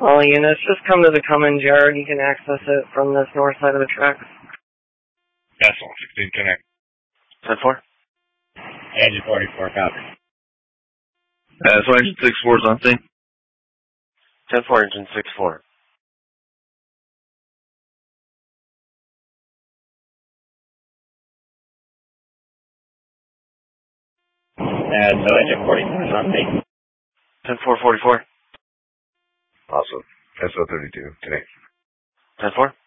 All units, just come to the Cummins yard. You can access it from this north side of the tracks. Vessel 16 connect. 10-4. Engine 44, copy. So engine 6-4 is on scene. 10-4, engine 6-4. So engine 44 is on scene. 10-4, 44. Awesome. SO32, connect. 10-4.